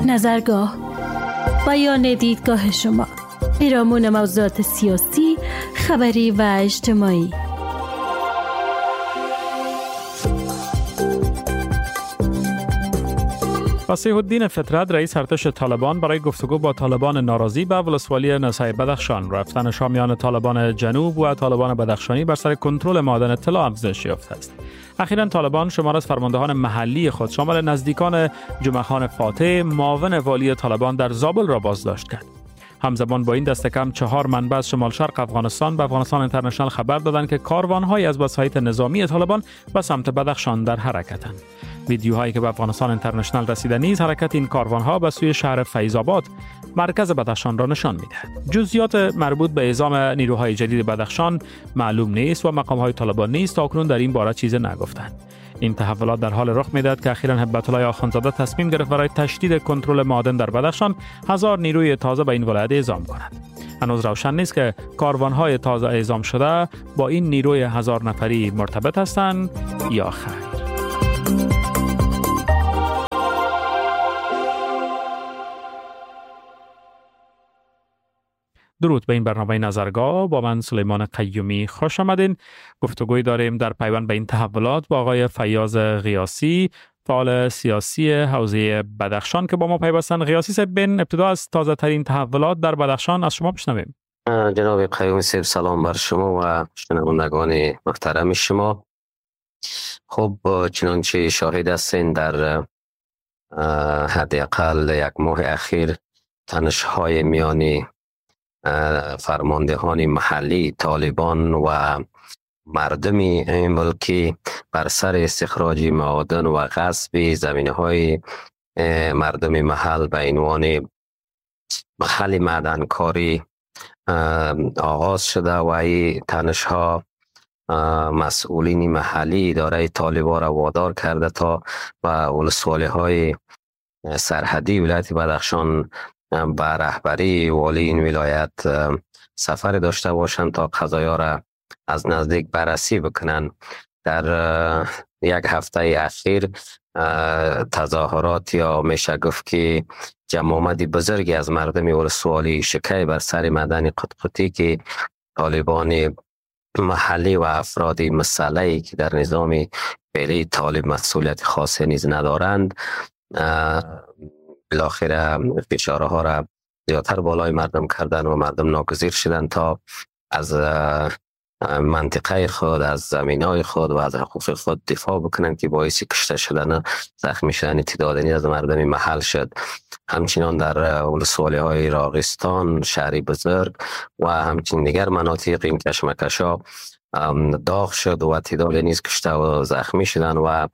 نظرگاه، بیان دیدگاه شما، پیرامون موضوعات سیاسی، خبری و اجتماعی. فصیح الدین فطرت، رئیس ارتش طالبان، برای گفتگو با طالبان ناراضی به ولسوالی نسای بدخشان، رفتن شامیان طالبان جنوب و طالبان بدخشانی بر سر کنترل معادن اطلاع افزایش یافته است. اخیراً طالبان شمار از فرماندهان محلی خود شامل نزدیکان جمعه خان فاتح، معاون والی طالبان در زابل را بازداشت کرد. همزمان با این دست کم 4 منبع از شمال شرق افغانستان به افغانستان اینترنشنال خبر دادند که کاروان‌های از وسایط نظامی طالبان به سمت بدخشان در حرکتند. ویدیوهایی که به افغانستان اینترنشنال رسیده نیز حرکت این کاروان‌ها به سوی شهر فیض آباد، مرکز بدخشان را نشان می‌دهد. جزئیات مربوط به اعزام نیروهای جدید بدخشان معلوم نیست و مقام‌های طالبان نیز تاکنون در این باره چیزی نگفتند. این تحولات در حال رخ می‌دهد که اخیراً هبت الله آخوندزاده تصمیم گرفت برای تشدید کنترل معادن در بدخشان 1000 نیروی تازه به این ولایت اعزام کند. هنوز روشن نیست که کاروان‌های تازه اعزام شده با این نیروی 1000 نفری مرتبط هستند یا خیر. درود به این برنامه نظرگاه، با من سلیمان قیومی خوش آمدین. گفتگوی داریم در پیوند به این تحولات با آقای فیاض غیاثی، فعال سیاسی حوزه بدخشان که با ما پیوستن. غیاثی صاحب، بین ابتدا از تازه ترین تحولات در بدخشان از شما بشنویم. جناب قیومی صاحب، سلام بر شما و شنوندگان محترم شما. خب چنانچه شاهد هستین در حداقل 1 ماه اخیر تنش‌های میانی فرماندهان محلی طالبان و مردم این ملک بر سر استخراج معادن و غصب زمینه‌های مردم محل به عنوان محل معدنکاری آغاز شده و این تنش‌ها مسئولین محلی اداره طالبان را وادار کرده تا به ولسوالی‌های سرحدی ولایت بدخشان به رهبری والی این ولایت سفر داشته باشند تا قضایا را از نزدیک بررسی بکنند. در 1 هفته اخیر تظاهرات یا میشه گفت که جمعیت بزرگی از مردم ولسوالی شکای بر سر معدن قطقطی که طالبان محلی و افراد مسلحی که در نظام فعلی طالب مسئولیت خاصی نیز ندارند، بالاخره فشارها را زیادتر بالای مردم کردن و مردم ناگزیر شدند تا از منطقه خود، از زمینای خود و از حقوق خود دفاع بکنند که باعث کشته شدن، زخمی شدن تعدادی از مردم محل شد. همچنان در ولسوالی‌های راغستان، شهری بزرگ و همچنین دیگر مناطق این کشمکش‌ها داغ شد و تعدادی نیز کشته و زخمی شدند و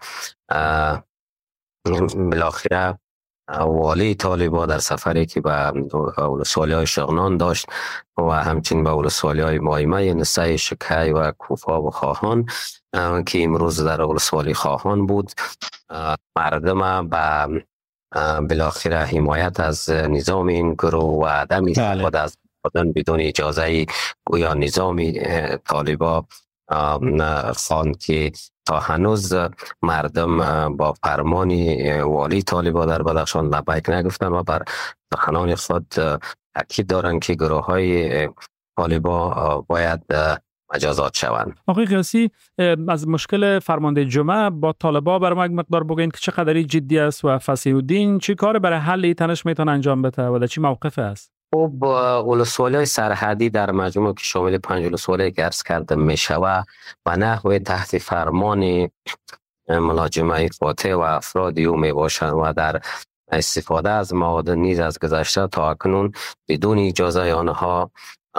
بالاخره والی طالبان در سفری که به ولسوالی‌های شغنان داشت و همچنین به ولسوالی‌های مایمه، نسای، شکی و کوفا و خواهان که امروز در ولسوالی خواهان بود، مردم به بالاخره حمایت از نظام این گروه و عدم استفاده از معادن بدون اجازه گویا نظام طالبان خواند که تا هنوز مردم با فرمان والی طالبان در بدخشان لبیک نگفتن و بر سخنان خود تاکید دارند که گروه های طالبان باید مجازات شوند. آقای غیاثی، از مشکل فرمانده جمعه با طالبان برای ما یک مقدار بگوین که چقدر جدی است و فصیح الدین چی کار برای حل این تنش میتونه انجام بده و در چی موقف است؟ خب ولسوالی‌های سرحدی در مجموع که شامل 5 ولسوالی که عرض کرده میشود و نحوه تحت فرمان ملاجمه فاتح و افراد او می باشند و در استفاده از معادن نیز از گذشته تا اکنون بدون اجازه آنها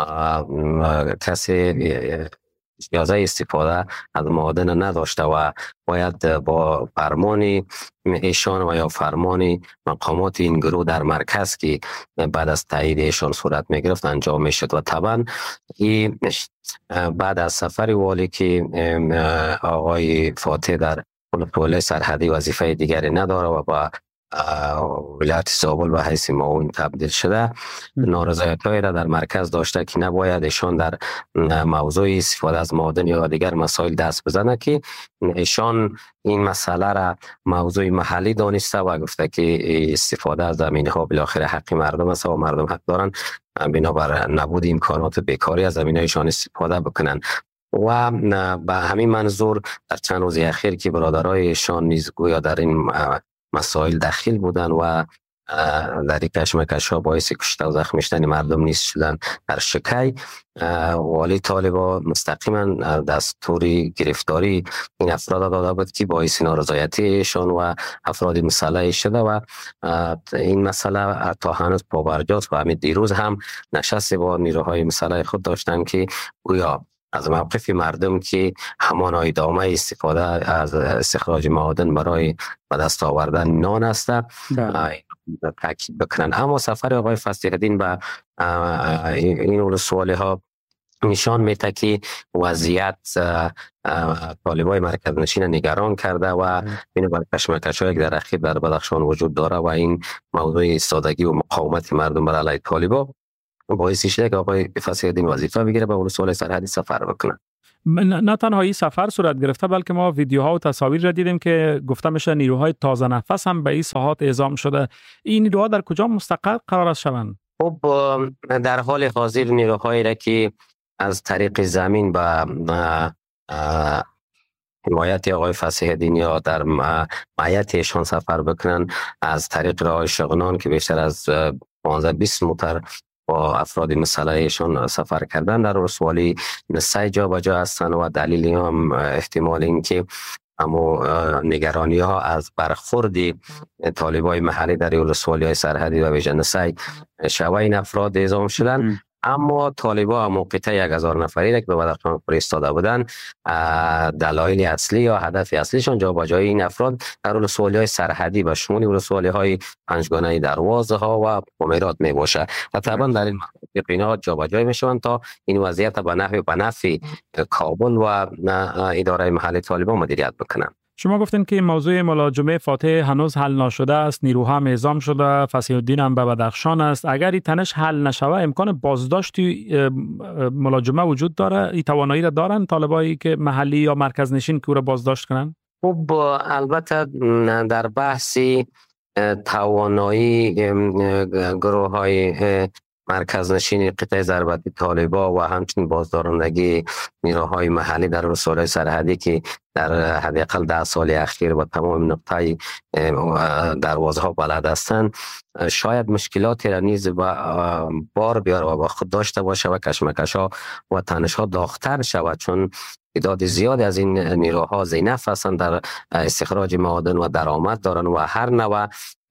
کسی اجازه استفاده از معادن نداشته و باید با فرمان ایشان و یا فرمان مقامات این گروه در مرکز که بعد از تایید ایشان صورت می گرفت انجام می شد. و طبعا بعد از سفر والی که آقای فاتح در ولسوالی سرحدی وظیفه دیگری نداره و با ولایت زابل به حیث معاون تبدیل شده، نارضایت‌هایی را در مرکز داشته که نباید ایشان در موضوع استفاده از معادن یا دیگر مسائل دست بزنه، که ایشان این مسئله را موضوع محلی دانسته و گفته که استفاده از زمین‌ها بالاخره حق مردم است و مردم حق دارن بنابر نبود امکانات بیکاری از زمین‌هایشان استفاده بکنن. و به همین منظور در چند روز اخیر که برادرایشان نیز گویا در این مسائل دخیل بودن و در این کشمکش ها باعث کشته و زخمی شدن مردم نیز شدن در شکی، والی طالبان مستقیما دستوری گرفتاری این افراد داده بود که باعث نارضایتیشان و افراد مسلح شده و این مسئله تا هنوز پابرجاست. و همین دیروز هم نشست با نیروهای مسلح خود داشتن که گویا از موقف مردم که همان ادامه استفاده از استخراج معادن برای به دست آوردن نان است تاکید بکنن. اما سفر آقای فصیح الدین به این ولسوالی ها نشان میده که وضعیت طالبای مرکز نشین نگران کرده و این بر کشمکش‌هایی که در اخیر در بدخشان وجود داره و این موضوع ایستادگی و مقاومت مردم بر علیه طالبان باعث شده که آقای فصیح الدین وظیفه بگیره به ولسوالی سرحدی سفر بکنه. نه تنها این سفر صورت گرفته بلکه ما ویدیوها و تصاویر را دیدیم که گفته میشه نیروهای تازه نفس هم به این ساحات اعزام شده. این نیروها در کجا مستقر قرار است شوند؟ خب در حال حاضر نیروهایی را که از طریق زمین به حمایت آقای فصیح الدین یا در معیتشان سفر بکنن از طریق راه شغنان که بیشتر از 15-20 موتر با افراد مسلحشان سفر کردن در ولسوالی نسای جا به جا هستند و دلیلی هم احتمال این که اما نگرانی ها از برخورد طالبای محلی در ولسوالی های سرحدی و ویژه نسای شوه این افراد اعزام شدن. اما طالبا موقعیت 1000 نفری را که به بدخشان فرستاده بودن دلایل اصلی یا هدف اصلیشان جابجایی این افراد در ولسوالی های سرحدی و شمول ولسوالی های پنجگانه دروازه ها و پومیرات می باشه و طبعا در این مناطق اینا جابجایی میشوند تا این وضعیت به نفع کابل و اداره محلی طالبان مدیریت بکنند. شما گفتین که موضوع ملاجمه فاتح هنوز حل نشده است، نیروها هم اعزام شده، فصیح الدین هم به بدخشان است. اگر این تنش حل نشوه امکان بازداشت ملاجمه وجود داره؟ این توانایی را دارن طالبایی که محلی یا مرکز نشین که او را بازداشت کنن؟ خب البته در بحثی توانایی گروه های مرکز نشین قطعه ضربتی طالبا و همچنین بازدارندگی نیروهای محلی در ولسوالی سرحدی که در حداقل 10 سال اخیر با تمام نقطه دروازه ها بلد هستند شاید مشکلاتی را نیز بار بیاره و با خود داشته باشه و کشمکش ها و تنش ها داغ‌تر شود، چون تعداد زیادی از این نیروها ذی‌نفع هستند در استخراج معادن و درآمد دارند و هر نوع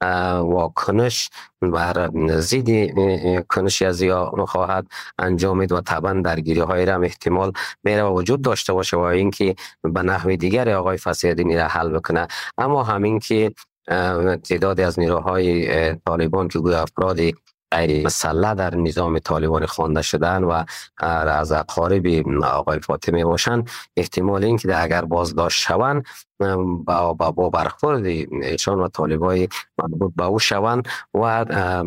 واکنش بر ضد کنشی از یا خواهد انجامید و طبعا درگیری های را احتمال میره و وجود داشته باشه و اینکه به نحو دیگر آقای فصیح الدین را حل بکنه. اما همین که تعدادی از نیروهای طالبان که گویا افراد غیر مسلح در نظام طالبان خوانده شدن و از اقارب آقای فاطمی باشن، احتمال این که اگر بازداشت شوند با برخورد ایشان و طالبای مربوط به او شوند و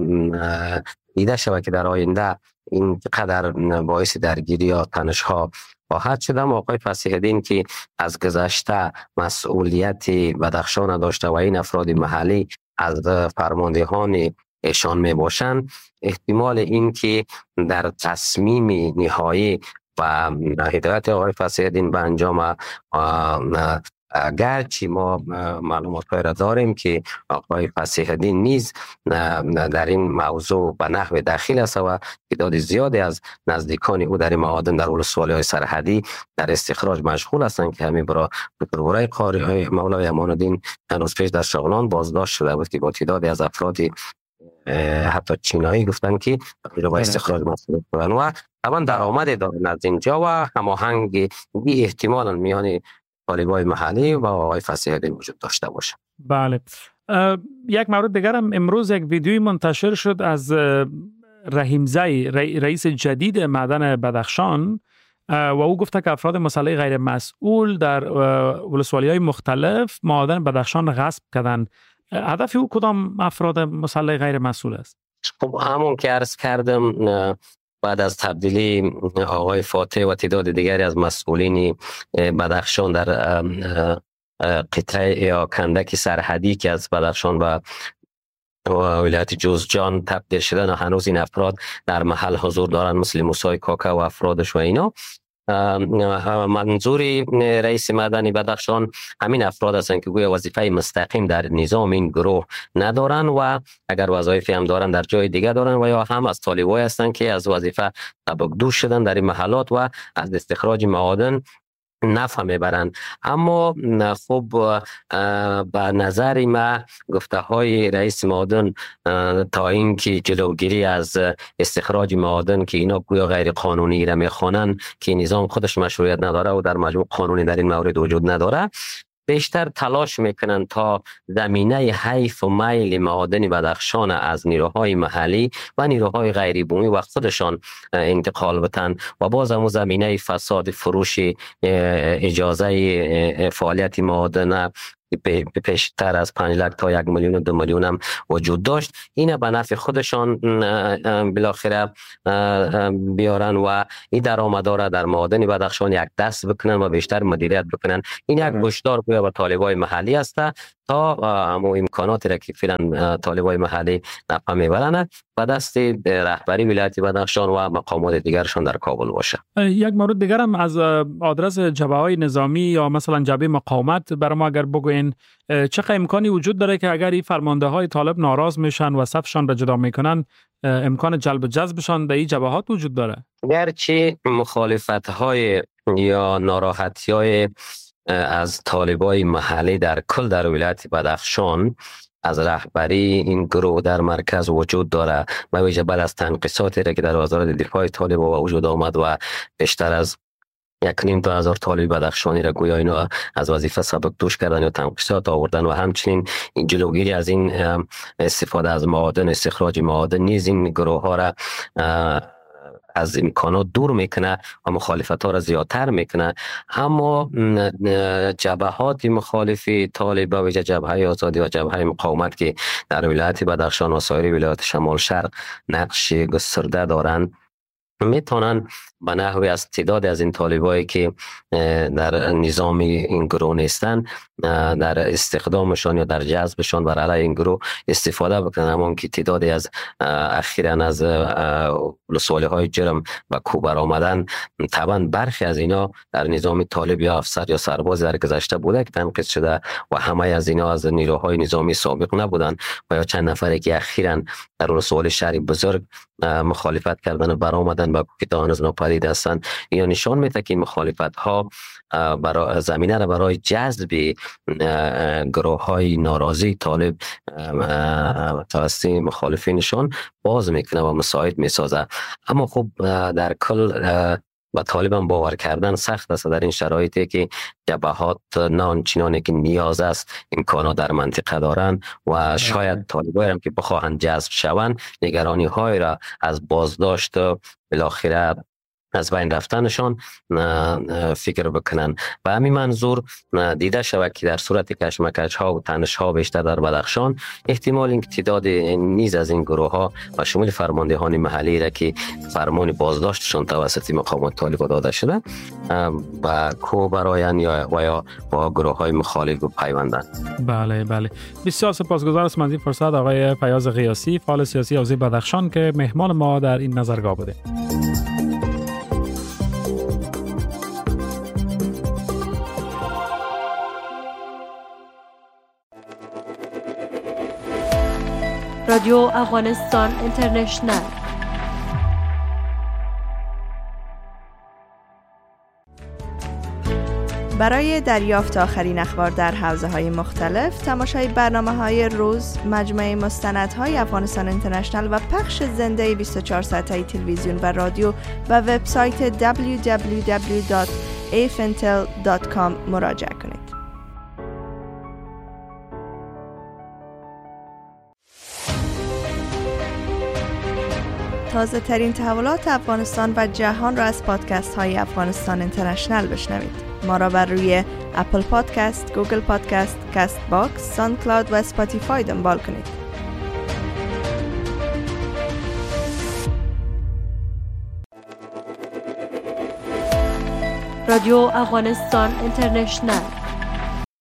دیده شود که در آینده این قدر باعث درگیری یا تنش ها خواهد شد. اما آقای فصیح الدین که از گذشته مسئولیت بدخشان داشته و این افراد محلی از فرماندهان ایشان می باشند، احتمال این که در تصمیم نهایی و هدایت آقای فصیح الدین به انجام گرچه ما معلومات را داریم که آقای فصیح الدین نیز در این موضوع به نحو دخیل است و تعداد زیادی از نزدیکان او در معادن در ولسوالی های سرحدی در استخراج مشغول هستند که همین برای دکتر قاری مولای امان الدین روز پیش در شغلان بازداشت شده بود که با تعدادی از افرادی حتی چینایی گفتن که با استخراج مسئول بودن و طبعا درآمد دارن از اینجا و هماهنگی احتمالاً میان طالبای محلی و آقای فصیح الدین وجود داشته باشه. بله. یک مورد دیگر هم امروز یک ویدیوی منتشر شد از رحیم زی رئیس جدید معدن بدخشان و او گفته که افراد مسلح غیر مسئول در ولسوالی‌های مختلف معادن بدخشان غصب کردن. هدف او کدام افراد مسلح غیر مسئول است؟ خب همون که عرض کردم، بعد از تبدیلی آقای فاتح و تعداد دیگری از مسئولین بدخشان در قطعه یا کندک سرحدی که از بدخشان و ولایت جوزجان تبدیل شدن و هنوز این افراد در محل حضور دارن، مثل موسی کاکا و افرادش و اینا. منظوری رئیس مدنی بدخشان همین افراد هستند که گویا وظیفه مستقیم در نظام این گروه ندارن و اگر وظایفی هم دارن در جای دیگه دارن و یا هم از طالبای هستند که از وظیفه سبکدوش شدن در این محلات و از استخراج معادن نفع میبرند. اما خب به نظر ما گفته های رئیس معادن تا این که جلوگیری از استخراج معادن که اینا گویا غیر قانونی را میخوانند که نظام خودش مشروعیت نداره و در مجموع قانونی در این مورد وجود نداره، بیشتر تلاش میکنن تا زمینه حیف و میل معادن بدخشان از نیروهای محلی و نیروهای غیر بومی و خودشان انتقال بدن و باز هم زمینه فساد فروش اجازه فعالیت معادن پیشتر از 5 لک تا 1 میلیون و 2 میلیون هم وجود داشت. این به نفع خودشان بالاخره بیارن و این درآمدا را در معادن بدخشان یک دست بکنن و بیشتر مدیریت بکنن. این یک گوشدار به طالبای محلی است تا همو امکاناتی را که فعلا طالبای محلی نفع میبرند و دست رهبری ولایت بدخشان و مقامات دیگرشان در کابل باشه. یک مورد دیگر هم از آدرس جبهه‌های نظامی یا مثلا جبهه مقاومت برای ما اگر بگوین چه امکانی وجود داره که اگر این فرمانده‌های طالب ناراض میشن و صفشان را جدا میکنن امکان جلب و جذبشان در این جبهات وجود داره؟ گرچه مخالفت‌های یا ناراحتی‌های از طالبای محلی در کل در ولایت بدخشان از رهبری این گروه در مرکز وجود داره و ویژه بعد از تنقیصاتی را که در وزارت دفاع طالب و وجود آمد و بیشتر از 1,500 طالب بدخشانی را گویا اینا از وظیفه سبکدوش کردن یا تنقیصات آوردن و همچنین این جلوگیری از این استفاده از معادن، استخراج معادن نیز این گروه ها را از امکانات دور میکنه و مخالفت ها را زیادتر میکنه. اما جبهات مخالفی طالب و جبهه آزادی و جبهه مقاومت که در ولایت بدخشان و سایر ولایات شمال شرق نقش گسترده دارند میتونن به نحوی از تعداد از این طالبایی که در نظام این گروه نیستن در استخدامشان یا در جذبشان بر علیه این گروه استفاده بکنن. همون که تعدادی از اخیراً از ولسوالی های جرم و کوبر آمدن، طبعا برخی از اینا در نظام طالب یا افسر یا سرباز در گذشته بوده که تنقیص شده و همه از اینا از نیروهای نظامی سابق نبودن و یا چند نفری که اخیراً در ولسوالی شهری بزرگ مخالفت کردن و برآمدن با که تا هنوز ناپدید هستند. یا نشان میده که مخالفت ها برای زمینه را برای جذب گروه های ناراضی طالب توسط مخالفینشان باز میکنه و مساعد میسازه. اما خب در کل و طالبان باور کردن سخت است در این شرایطی که جبهات نه آنچنانی که نیاز است امکانات در منطقه دارند و شاید طالبان هم که بخواهند جذب شوند نگرانی های را از بازداشت بالاخره از بین رفتنشان فکر بکنن. و همین منظور دیده شود که در صورت کشمکش ها و تنش ها بیشتر در بدخشان احتمال این تعداد نیز از این گروه ها و شمول فرماندهان محلی را که فرمان بازداشتشان توسط مقامات طالب داده شده و کو براین یا با گروه های مخالف پیوندن. بله بله، بسیار سپاسگزار از این فرصت آقای فیاض غیاسی، فعال سیاسی حوزه بدخشان که مهمان ما در این نظرگاه بوده. رادیو افغانستان اینترنشنل. برای دریافت آخرین اخبار در حوزه‌های مختلف، تماشای برنامه‌های روز، مجموعه مستندهای افغانستان اینترنشنل و پخش زنده 24 ساعته تلویزیون و رادیو و وبسایت www.afintel.com مراجعه کنید. تازه ترین تحولات افغانستان و جهان را از پادکست های افغانستان اینترنشنل بشنوید. ما را بر روی اپل پادکست، گوگل پادکست، کست باکس، ساوند کلاود و اسپاتیفای دنبال کنید. رادیو افغانستان اینترنشنل